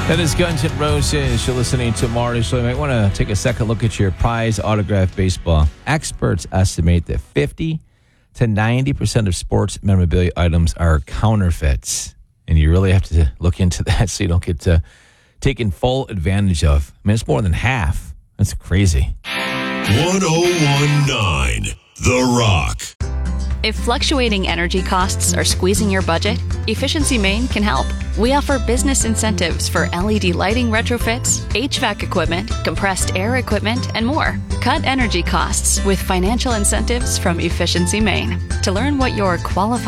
That is Guns N' Roses. You're listening to Marty. So you might want to take a second look at your prize autographed baseball. Experts estimate that 50 to 90% of sports memorabilia items are counterfeits. And you really have to look into that so you don't get taken full advantage of. I mean, it's more than half. That's crazy. 1019 The Rock. If fluctuating energy costs are squeezing your budget, Efficiency Maine can help. We offer business incentives for LED lighting retrofits, HVAC equipment, compressed air equipment, and more. Cut energy costs with financial incentives from Efficiency Maine. To learn what your qualified